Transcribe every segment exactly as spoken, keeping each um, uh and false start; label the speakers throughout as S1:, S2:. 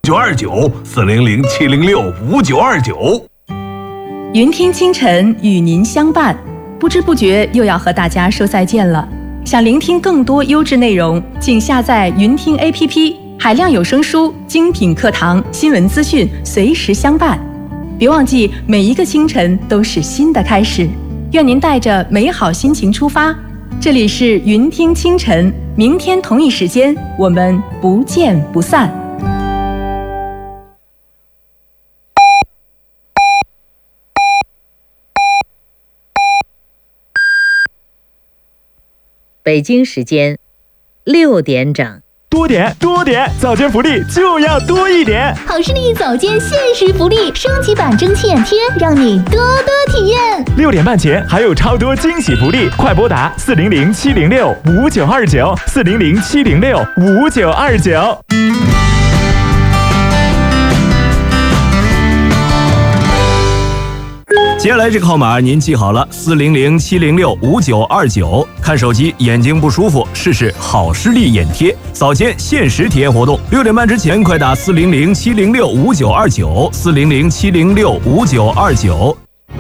S1: 九二九四零零七零六五九二九。
S2: 云听清晨与您相伴，不知不觉又要和大家说再见了。想聆听更多优质内容，请下载云听 A P P， 海量有声书、精品课堂、新闻资讯，随时相伴。别忘记，每一个清晨都是新的开始。愿您带着美好心情出发。这里是云听清晨，明天同一时间，我们不见不散。
S3: 北京时间六点整。
S4: 多点多点，早间福利就要多一点。
S5: 好视力早间限时福利，升级版蒸汽眼贴，让你多多体验。
S4: 六点半前还有超多惊喜福利，快拨打四零零七零六五九二九，四零零七零六五九二九。
S1: 接下来这个号码您记好了，四零零七零六五九二九。看手机眼睛不舒服，试试好视力眼贴，早间限时体验活动。六点半之前快打四零零七零六五九二九，四零零七零六五九二九。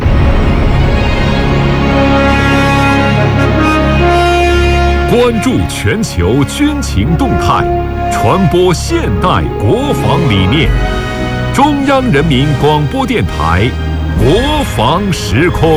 S6: 关注全球军情动态，传播现代国防理念。中央人民广播电台。国防时空，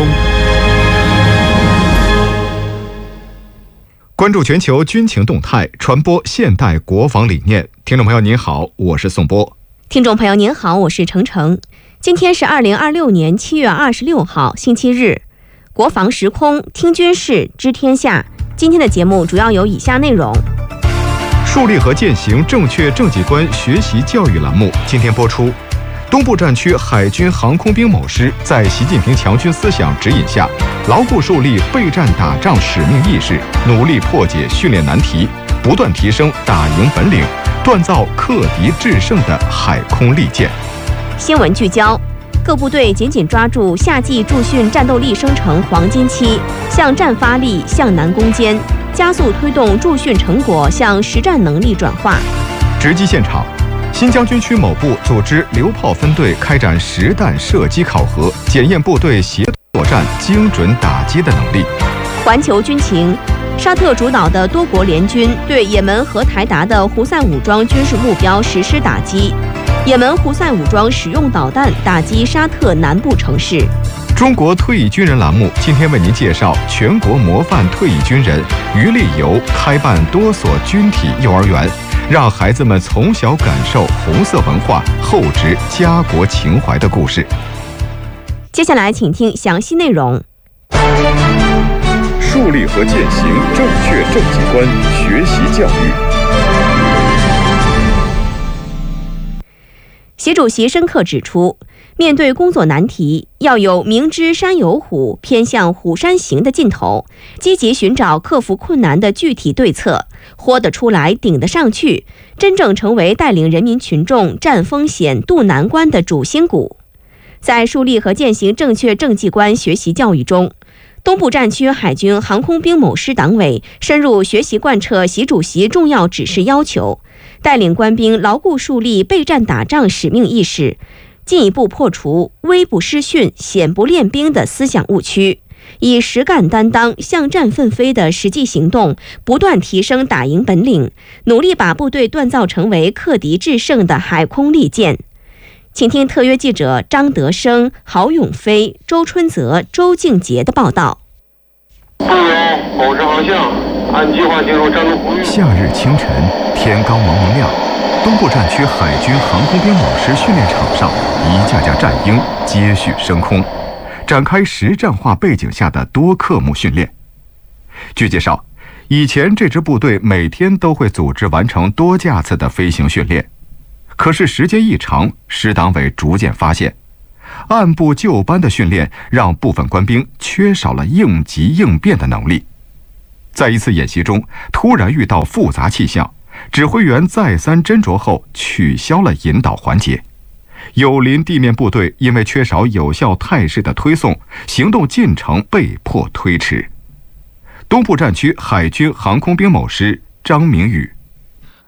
S7: 关注全球军情动态，传播现代国防理念。听众朋友您好，我是宋波。
S8: 听众朋友您好，我是程程。今天是二零二六年七月二十六号，星期日。国防时空，听军事，知天下。今天的节目主要有以下内容：
S7: 树立和践行正确政绩观学习教育栏目今天播出。东部战区海军航空兵某师在习近平强军思想指引下，牢固树立备战打仗使命意识，努力破解训练难题，不断提升打赢本领，锻造克敌制胜的海空利剑。
S8: 新闻聚焦：各部队紧紧抓住夏季驻训战斗力生成黄金期，向战发力向南攻坚，加速推动驻训成果向实战能力转化。
S7: 直击现场。新疆军区某部组织榴炮分队开展实弹射击考核，检验部队协作战精准打击的能力。
S8: 环球军情：沙特主导的多国联军对也门和台达的胡塞武装军事目标实施打击，也门胡塞武装使用导弹打击沙特南部城市。
S7: 中国退役军人栏目今天为您介绍全国模范退役军人于立游开办多所军体幼儿园，让孩子们从小感受红色文化，厚植家国情怀的故事。
S8: 接下来请听详细内容。
S7: 树立和践行正确政绩观学习教育。
S8: 习主席深刻指出，面对工作难题，要有明知山有虎，偏向虎山行的劲头，积极寻找克服困难的具体对策，豁得出来，顶得上去，真正成为带领人民群众战风险、渡难关的主心骨。在树立和践行正确政绩观学习教育中，东部战区海军航空兵某师党委深入学习贯彻习主席重要指示要求，带领官兵牢固树立备战打仗使命意识，进一步破除危不失训、险不练兵的思想误区，以实干担当、向战奋飞的实际行动，不断提升打赢本领，努力把部队锻造成为克敌制胜的海空利剑。请听特约记者张德生、郝永飞、周春泽、周静杰的报道。
S9: 部员保持航向，按计划进入战斗服役。
S7: 夏日清晨，天刚蒙蒙亮，东部战区海军航空兵某师训练场上，一架架战鹰接续升空，展开实战化背景下的多科目训练。据介绍，以前这支部队每天都会组织完成多架次的飞行训练，可是时间一长，师党委逐渐发现，按部就班的训练让部分官兵缺少了应急应变的能力。在一次演习中，突然遇到复杂气象，指挥员再三斟酌后取消了引导环节。友邻地面部队因为缺少有效态势的推送，行动进程被迫推迟。东部战区海军航空兵某师张明宇：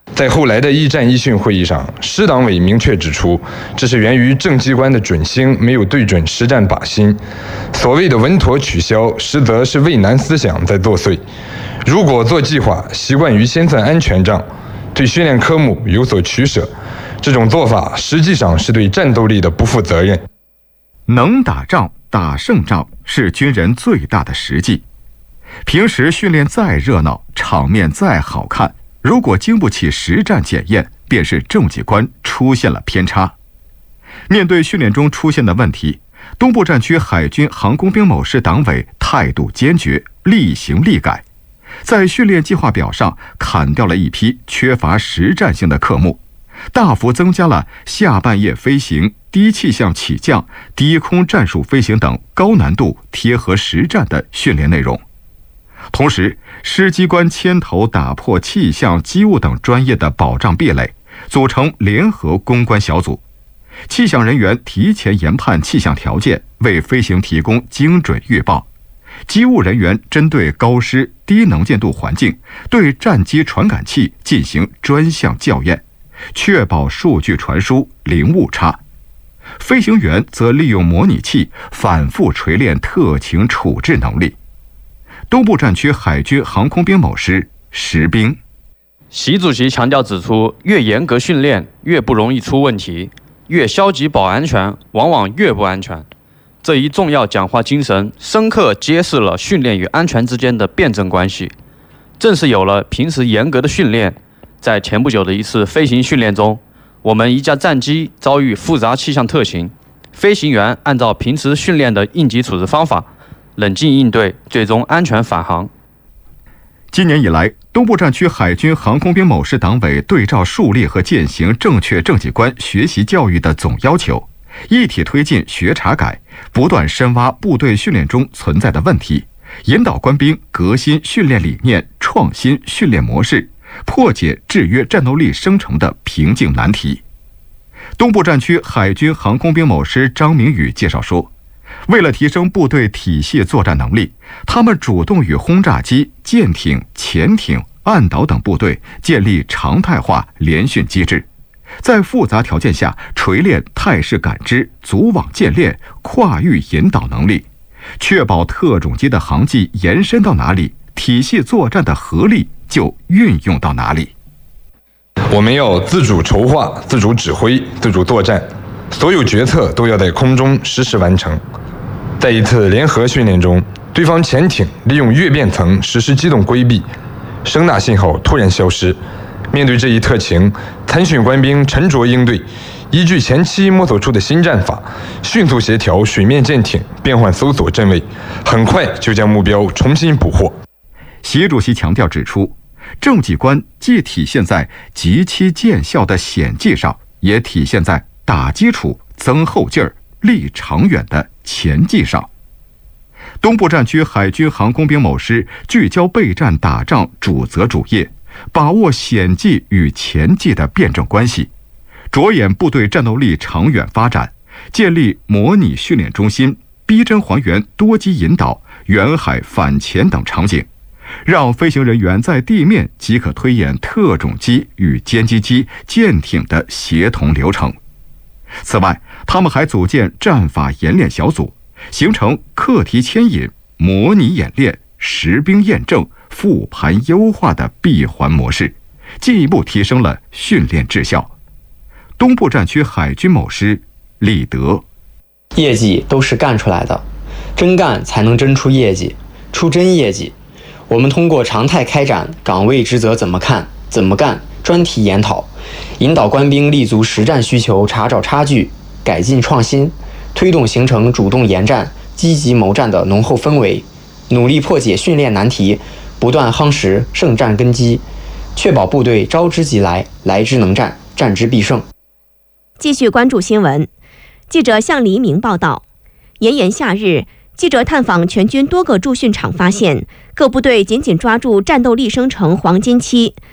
S10: 在后来的一战一训会议上，师党委明确指出，这是源于正机关的准星没有对准实战靶心。所谓的稳妥取消，实则是畏难思想在作祟。如果做计划习惯于先算安全账，对训练科目有所取舍，这种做法实际上是对战斗力的不负责任。
S7: 能打仗、打胜仗是军人最大的实际。平时训练再热闹，场面再好看，如果经不起实战检验，便是政绩观出现了偏差。面对训练中出现的问题，东部战区海军航空兵某师党委态度坚决，立行立改，在训练计划表上砍掉了一批缺乏实战性的科目，大幅增加了下半夜飞行、低气象起降、低空战术飞行等高难度贴合实战的训练内容。同时，师机关牵头打破气象、机务等专业的保障壁垒，组成联合攻关小组。气象人员提前研判气象条件，为飞行提供精准预报；机务人员针对高湿、低能见度环境，对战机传感器进行专项校验，确保数据传输零误差。飞行员则利用模拟器反复锤炼特情处置能力。东部战区海军航空兵某师石兵，
S11: 习主席强调指出，越严格训练越不容易出问题，越消极保安全往往越不安全。这一重要讲话精神深刻揭示了训练与安全之间的辩证关系。正是有了平时严格的训练，在前不久的一次飞行训练中，我们一架战机遭遇复杂气象特情，飞行员按照平时训练的应急处置方法冷静应对，最终安全返航。
S7: 今年以来，东部战区海军航空兵某师党委对照树立和践行正确政绩观学习教育的总要求，一体推进学察改，不断深挖部队训练中存在的问题，引导官兵革新训练理念，创新训练模式，破解制约战斗力生成的瓶颈难题。东部战区海军航空兵某师张明宇介绍说，为了提升部队体系作战能力，他们主动与轰炸机、舰艇、潜艇、岸岛等部队建立常态化联训机制，在复杂条件下锤炼态势感知、组网建练、跨域引导能力，确保特种机的航迹延伸到哪里，体系作战的合力就运用到哪里。
S10: 我们要自主筹划、自主指挥、自主作战，所有决策都要在空中实时完成。在一次联合训练中，对方潜艇利用月变层实施机动规避，声纳信号突然消失。面对这一特情，参训官兵沉着应对，依据前期摸索出的新战法，迅速协调水面舰艇变换搜索阵位，很快就将目标重新捕获。
S7: 习主席强调指出，政绩观既体现在极其见效的显绩上，也体现在打基础、增后劲儿、立长远的前绩上。东部战区海军航空兵某师聚焦备战打仗主责主业，把握显绩与前绩的辩证关系，着眼部队战斗力长远发展，建立模拟训练中心，逼真还原多机引导、远海反潜等场景，让飞行人员在地面即可推演特种机与歼击机、舰艇的协同流程。此外，他们还组建战法演练小组，形成课题牵引、模拟演练、实兵验证、复盘优化的闭环模式，进一步提升了训练质效。东部战区海军某师李德，
S12: 业绩都是干出来的，真干才能真出业绩，出真业绩。我们通过常态开展岗位职责怎么看、怎么干专题研讨，引导官兵立足实战需求，查找差距，改进创新，推动形成主动研战、积极谋战的浓厚氛围，努力破解训练难题，不断夯实胜战根基，确保部队招之即来，来之能战，战之必胜。
S8: 继续关注新闻，记者向黎明报道，炎炎夏日，记者探访全军多个驻训场，发现各部队紧紧抓住战斗力生成黄金期，